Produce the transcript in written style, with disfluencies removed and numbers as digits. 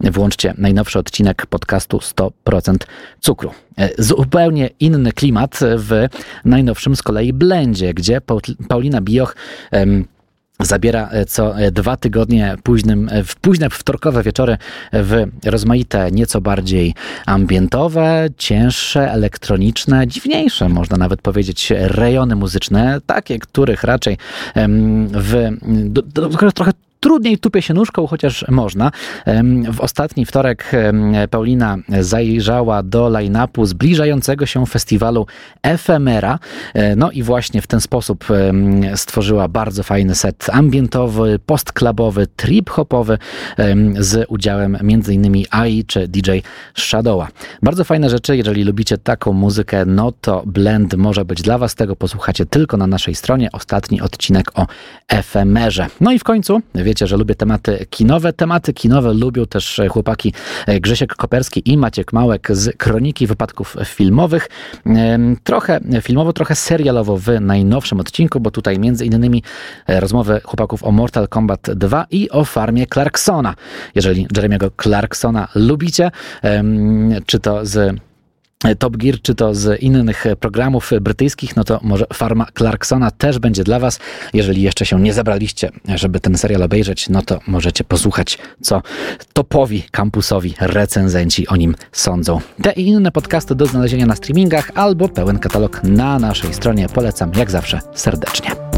włączcie najnowszy odcinek podcastu 100% cukru. Zupełnie inny klimat w najnowszym z kolei Blendzie, gdzie Paulina Bioch zabiera co 2 tygodnie w późne wtorkowe wieczory w rozmaite, nieco bardziej ambientowe, cięższe, elektroniczne, dziwniejsze, można nawet powiedzieć, rejony muzyczne, takie, których raczej trochę trudniej tupie się nóżką, chociaż można. W ostatni wtorek Paulina zajrzała do line-upu zbliżającego się festiwalu Efemera. No i właśnie w ten sposób stworzyła bardzo fajny set ambientowy, post-clubowy, trip-hopowy z udziałem m.in. AI czy DJ Shadowa. Bardzo fajne rzeczy. Jeżeli lubicie taką muzykę, no to Blend może być dla Was. Tego posłuchacie tylko na naszej stronie. Ostatni odcinek o Efemerze. No i w końcu, wiecie, że lubię tematy kinowe. Tematy kinowe lubią też chłopaki Grzesiek Koperski i Maciek Małek z Kroniki Wypadków Filmowych. Trochę filmowo, trochę serialowo w najnowszym odcinku, bo tutaj między innymi rozmowy chłopaków o Mortal Kombat 2 i o farmie Clarksona. Jeżeli Jeremiego Clarksona lubicie, czy to z Top Gear, czy to z innych programów brytyjskich, no to może Farma Clarksona też będzie dla Was. Jeżeli jeszcze się nie zebraliście, żeby ten serial obejrzeć, no to możecie posłuchać, co topowi kampusowi recenzenci o nim sądzą. Te i inne podcasty do znalezienia na streamingach albo pełen katalog na naszej stronie polecam jak zawsze serdecznie.